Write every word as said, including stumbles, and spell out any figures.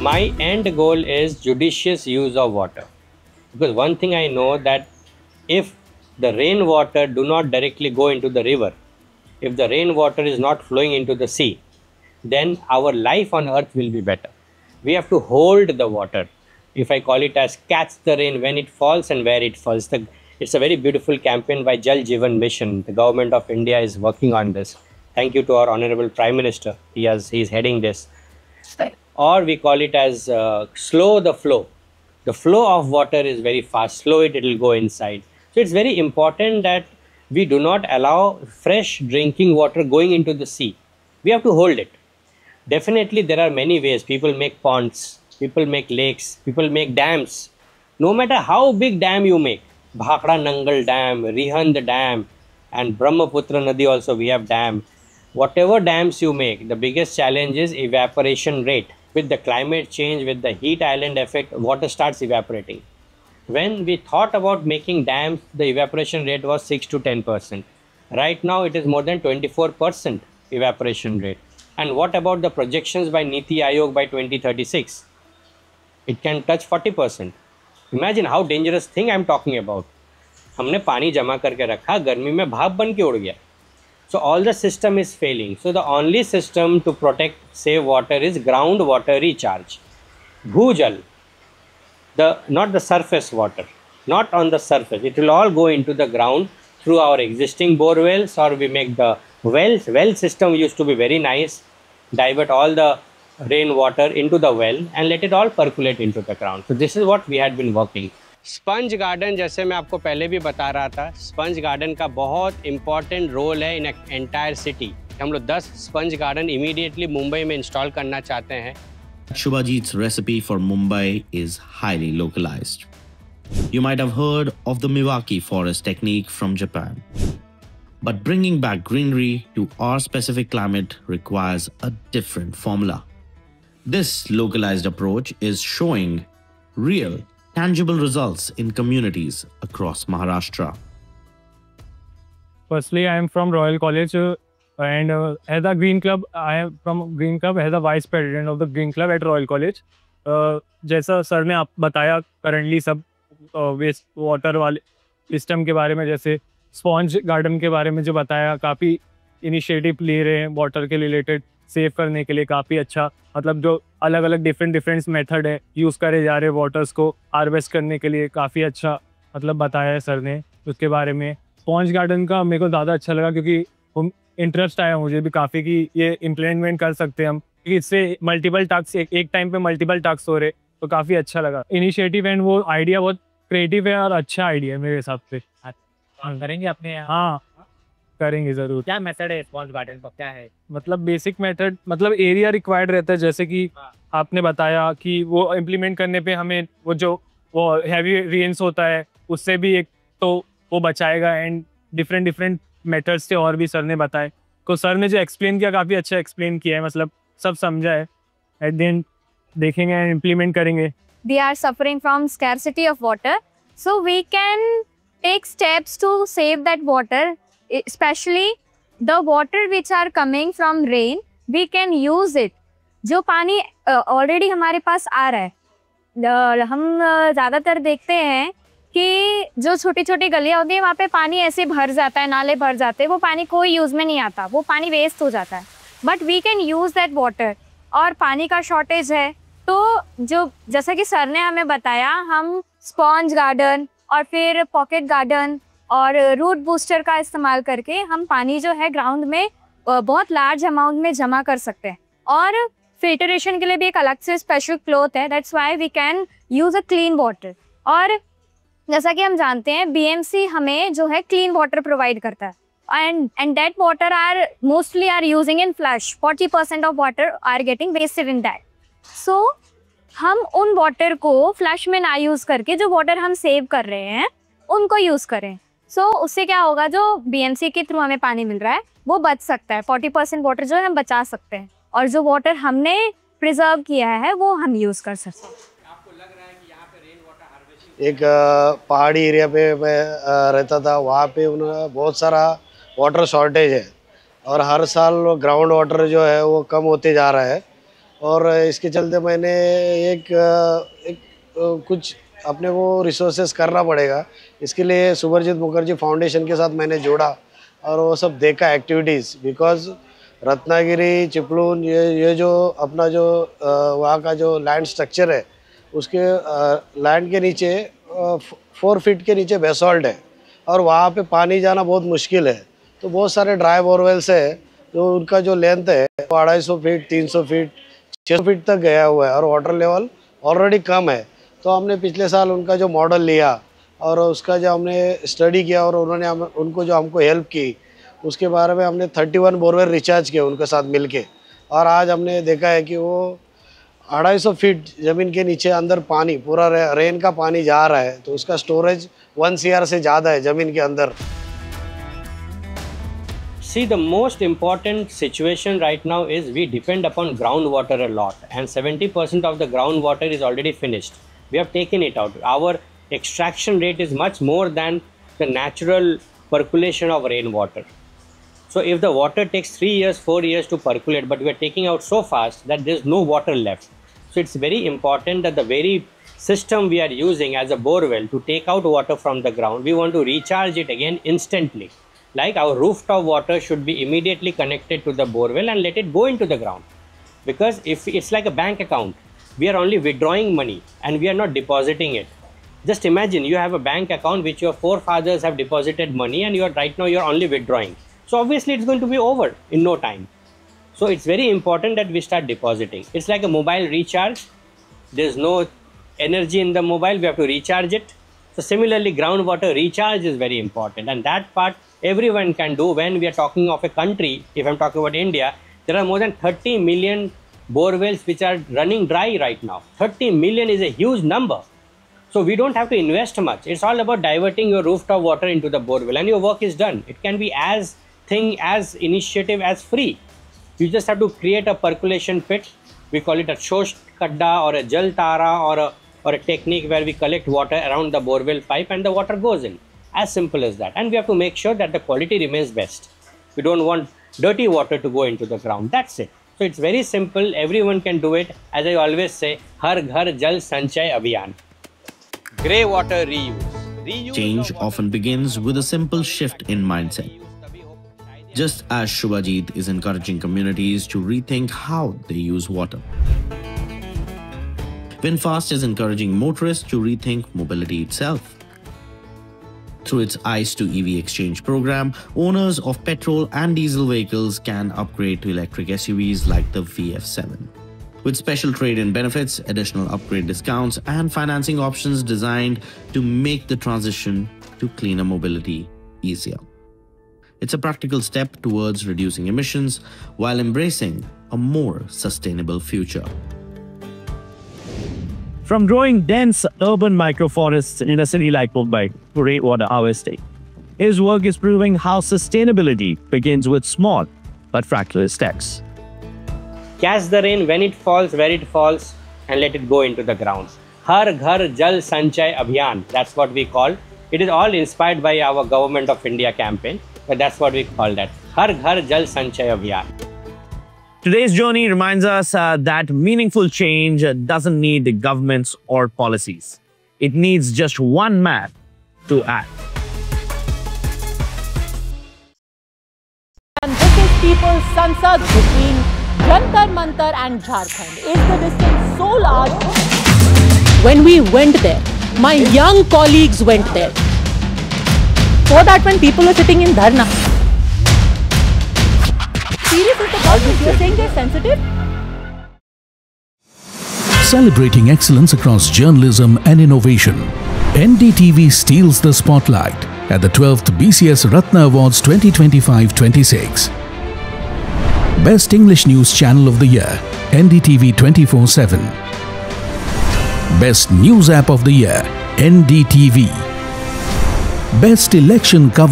My end goal is judicious use of water, because one thing I know that if the rainwater do not directly go into the river, if the rainwater is not flowing into the sea, then our life on earth will be better. We have to hold the water. If I call it as catch the rain when it falls and where it falls. The, it's a very beautiful campaign by Jal Jeevan Mission. The government of India is working on this. Thank you to our Honorable Prime Minister. He has he is heading this. Or we call it as uh, slow the flow. The flow of water is very fast. Slow it, it will go inside. So it's very important that we do not allow fresh drinking water going into the sea. We have to hold it. Definitely there are many ways. People make ponds, people make lakes, people make dams. No matter how big dam you make, Bhakra Nangal Dam, Rihand Dam, and Brahmaputra Nadi also we have dam. Whatever dams you make, the biggest challenge is evaporation rate. With the climate change, with the heat island effect, water starts evaporating. When we thought about making dams, the evaporation rate was six to ten percent. Right now it is more than twenty-four percent evaporation rate. And what about the projections by Niti Aayog by twenty thirty-six? It can touch forty percent. Imagine how dangerous thing I am talking about. हमने पानी जमा करके रखा, गर्मी में भाप बन के उड़ गया. So all the system is failing. So the only system to protect, save water is groundwater recharge. Bhujal, the not the surface water, not on the surface. It will all go into the ground through our existing bore wells, or we make the wells. Well system used to be very nice. Divert all the rainwater into the well and let it all percolate into the ground. So this is what we had been working. Sponge garden, जैसे मैं आपको पहले भी बता रहा था, sponge garden का बहुत इंपॉर्टेंट रोल है इन एंटायर सिटी. हम लोग दस स्पंज गार्डन इमीडिएटली मुंबई में इंस्टॉल करना चाहते हैं. Shubhajit's recipe for Mumbai is highly localized. You might have heard of the Miyawaki forest technique from Japan. But bringing back greenery to our specific climate requires a different formula. This localized approach is showing real, tangible results in communities across Maharashtra. Firstly, I am from Royal College uh, and uh, as a Green Club, I am from Green Club as a Vice President of the Green Club at Royal College. Uh, जैसा sir ने आप बताया, currently सब waste water वाले system के बारे में, जैसे स्पॉन्ज गार्डन के बारे में जो बताया, काफ़ी इनिशिएटिव ले रहे हैं वाटर के रिलेटेड सेव करने के लिए. काफ़ी अच्छा, मतलब जो अलग अलग डिफरेंट डिफरेंट मेथड है यूज़ करे जा रहे हैं वाटर्स को हार्वेस्ट करने के लिए. काफ़ी अच्छा मतलब बताया है सर ने उसके बारे में. स्पॉन्ज गार्डन का मेरे को ज़्यादा अच्छा लगा क्योंकि इंटरेस्ट आया मुझे भी काफ़ी कि ये इम्प्लीमेंट कर सकते हैं हम, क्योंकि इससे मल्टीपल टास्क एक, एक टाइम पे मल्टीपल टास्क हो रहे, तो काफ़ी अच्छा लगा इनिशिएटिव. एंड वो आइडिया बहुत क्रिएटिव है और अच्छा आइडिया है मेरे हिसाब से. हाँ, करेंगे अपने यहाँ. हाँ करेंगे ज़रूर. क्या मेथड है स्पॉन्ज गार्डन का, क्या है मतलब बेसिक मेथड, मतलब एरिया रिक्वायर्ड रहता है. जैसे कि आपने बताया कि वो इम्प्लीमेंट करने पे हमें वो जो वो हैवी रेन्स होता है उससे भी एक तो वो बचाएगा. एंड डिफरेंट डिफरेंट मेथड्स थे और भी सर ने बताए, तो सर ने जो एक्सप्लेन किया काफ़ी अच्छा एक्सप्लेन किया है, मतलब सब समझा है. एट द एंड देखेंगे एंड इम्प्लीमेंट करेंगे. We are suffering from scarcity of water, so we can take steps to save that water, especially the water which are coming from rain. We can use it. जो पानी already uh, हमारे पास आ रहा है, uh, हम ज़्यादातर uh, देखते हैं कि जो छोटी छोटी गलियाँ होती हैं वहाँ पे पानी ऐसे भर जाता है, नाले भर जाते हैं, वो पानी कोई यूज़ में नहीं आता, वो पानी वेस्ट हो जाता है. But we can use that water. और पानी का शॉर्टेज है, तो जो जैसा कि सर ने हमें बताया, हम स्पॉन्ज गार्डन और फिर पॉकेट गार्डन और रूट बूस्टर का इस्तेमाल करके हम पानी जो है ग्राउंड में बहुत लार्ज अमाउंट में जमा कर सकते हैं. और फिल्टरेशन के लिए भी एक अलग से स्पेशल क्लॉथ है, that's why we can use a clean water. और जैसा कि हम जानते हैं बीएमसी हमें जो है क्लीन वाटर प्रोवाइड करता है, and and that water are mostly are using in flush. Forty percent of water are getting wasted in that. So so, हम उन वाटर को फ्लश में ना यूज़ करके जो वाटर हम सेव कर रहे हैं उनको यूज़ करें. सो so, उससे क्या होगा, जो बीएमसी के थ्रू हमें पानी मिल रहा है वो बच सकता है. फोर्टी परसेंट वाटर जो है हम बचा सकते हैं, और जो वाटर हमने प्रिजर्व किया है वो हम यूज़ कर सकते हैं. आपको लग रहा है कि यहाँ पे रेन वाटर हार्वेस्टिंग, एक पहाड़ी एरिया पे मैं रहता था, वहाँ पे उन्होंने बहुत सारा वाटर शॉर्टेज है और हर साल ग्राउंड वाटर जो है वो कम होते जा रहा है. और इसके चलते मैंने एक, एक कुछ अपने को रिसोर्सेस करना पड़ेगा। इसके लिए सुभरजीत मुखर्जी फाउंडेशन के साथ मैंने जोड़ा और वो सब देखा एक्टिविटीज़। बिकॉज रत्नागिरी, चिपलून, ये ये जो अपना जो वहाँ का जो लैंड स्ट्रक्चर है, उसके लैंड के नीचे फोर फीट के नीचे बेसॉल्ट है और वहाँ पे पानी जाना बहुत मुश्किल है। तो बहुत सारे ड्राई बोरवेल्स है जो उनका जो लेंथ है वो अढ़ाई सौ फीट, तीन सौ फीट, छः सौ फीट तक गया हुआ है और वाटर लेवल ऑलरेडी कम है। तो हमने पिछले साल उनका जो मॉडल लिया और उसका जो हमने स्टडी किया और उन्होंने हम उनको जो हमको हेल्प की, उसके बारे में हमने थर्टी वन बोरवेल रिचार्ज किए उनके साथ मिलके। और आज हमने देखा है कि वो अढ़ाई सौ फीट ज़मीन के नीचे अंदर पानी, पूरा रे, रेन का पानी जा रहा है। तो उसका स्टोरेज वन सी आर से ज़्यादा है ज़मीन के अंदर। See, the most important situation right now is we depend upon groundwater a lot, and seventy percent of the groundwater is already finished. We have taken it out. Our extraction rate is much more than the natural percolation of rainwater. So if the water takes three years, four years to percolate, but we are taking out so fast that there is no water left. So it's very important that the very system we are using as a borewell to take out water from the ground, we want to recharge it again instantly. Like our rooftop water should be immediately connected to the borewell and let it go into the ground. Because if it's like a bank account, we are only withdrawing money and we are not depositing it. Just imagine you have a bank account which your forefathers have deposited money and you are right now you are only withdrawing. So obviously it's going to be over in no time. So it's very important that we start depositing. It's like a mobile recharge. There's no energy in the mobile, we have to recharge it. So similarly, groundwater recharge is very important, and that part everyone can do. When we are talking of a country, if I'm talking about India, there are more than thirty million borewells which are running dry right now. thirty million is a huge number. So we don't have to invest much. It's all about diverting your rooftop water into the borewell and your work is done. It can be as thing, as initiative as free. You just have to create a percolation pit. We call it a shosh kadda or a jal tara or a or a technique where we collect water around the borewell pipe and the water goes in. As simple as that. And we have to make sure that the quality remains best. We don't want dirty water to go into the ground. That's it. So it's very simple. Everyone can do it. As I always say, Har Ghar Jal Sanchay Abhiyan. Grey water reuse. reuse Change often begins with a simple shift in mindset. Just as Shubhajit is encouraging communities to rethink how they use water. VinFast is encouraging motorists to rethink mobility itself. Through its ICE to E V exchange program, owners of petrol and diesel vehicles can upgrade to electric S U Vs like the V F seven. With special trade-in benefits, additional upgrade discounts, and financing options designed to make the transition to cleaner mobility easier. It's a practical step towards reducing emissions while embracing a more sustainable future. From growing dense urban microforests in a city like Mumbai to rainwater harvesting, his work is proving how sustainability begins with small but fractal steps. Catch the rain when it falls, where it falls, and let it go into the ground. Har Ghar Jal Sanchay Abhiyan, that's what we call. It is all inspired by our Government of India campaign, but that's what we call that. Har Ghar Jal Sanchay Abhiyan. Today's journey reminds us uh, that meaningful change doesn't need governments or policies. It needs just one man to act. And this is People's Sansad between Jantar Mantar and Jharkhand. Is the distance so large? When we went there, my young colleagues went there. For that, when people were sitting in dharna. Serious is the government? You're saying they're sensitive? Celebrating excellence across journalism and innovation, N D T V steals the spotlight at the twelfth B C S Ratna Awards twenty twenty-five twenty-six. Best English News Channel of the Year, N D T V twenty-four seven. Best News App of the Year, N D T V. Best Election Coverage